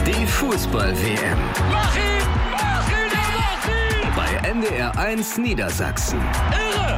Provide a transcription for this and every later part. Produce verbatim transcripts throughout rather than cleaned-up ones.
Die Fußball-W M. Mach ihn! Mach ihn! Er macht ihn! Bei N D R eins Niedersachsen. Irre!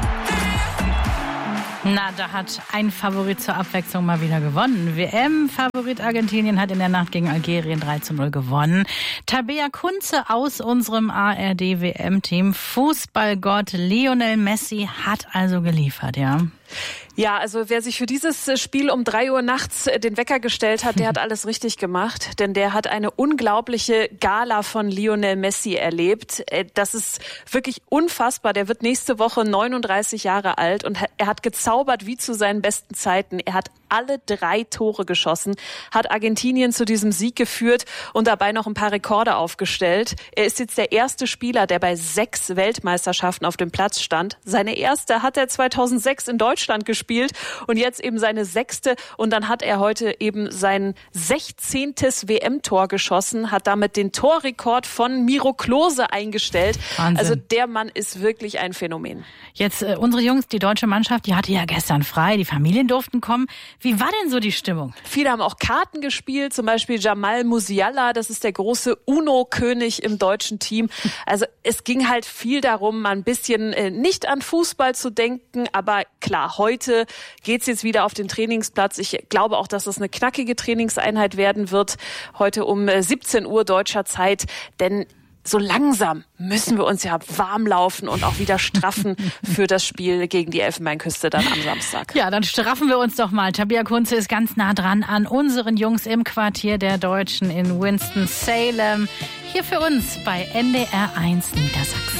Na, da hat ein Favorit zur Abwechslung mal wieder gewonnen. W M-Favorit Argentinien hat in der Nacht gegen Algerien drei zu null gewonnen. Tabea Kunze aus unserem A R D-W M-Team, Fußballgott Lionel Messi, hat also geliefert, ja? Ja, also wer sich für dieses Spiel um drei Uhr nachts den Wecker gestellt hat, der hat alles richtig gemacht. Denn der hat eine unglaubliche Gala von Lionel Messi erlebt. Das ist wirklich unfassbar. Der wird nächste Woche neununddreißig Jahre alt und er hat gezaubert wie zu seinen besten Zeiten. Er hat alle drei Tore geschossen, hat Argentinien zu diesem Sieg geführt und dabei noch ein paar Rekorde aufgestellt. Er ist jetzt der erste Spieler, der bei sechs Weltmeisterschaften auf dem Platz stand. Seine erste hat er zweitausendsechs in Deutschland gespielt und jetzt eben seine sechste. Und dann hat er heute eben sein sechzehntes W M-Tor geschossen, hat damit den Torrekord von Miro Klose eingestellt. Wahnsinn. Also der Mann ist wirklich ein Phänomen. Jetzt äh, unsere Jungs, die deutsche Mannschaft, die hatte ja gestern frei, die Familien durften kommen. Wie war denn so die Stimmung? Viele haben auch Karten gespielt, zum Beispiel Jamal Musiala, das ist der große Uno-König im deutschen Team. Also es ging halt viel darum, mal ein bisschen äh, nicht an Fußball zu denken, aber klar, heute geht's jetzt wieder auf den Trainingsplatz. Ich glaube auch, dass das eine knackige Trainingseinheit werden wird, heute um äh, siebzehn Uhr deutscher Zeit, denn so langsam müssen wir uns ja warm laufen und auch wieder straffen für das Spiel gegen die Elfenbeinküste dann am Samstag. Ja, dann straffen wir uns doch mal. Tabea Kunze ist ganz nah dran an unseren Jungs im Quartier der Deutschen in Winston-Salem. Hier für uns bei N D R eins Niedersachsen.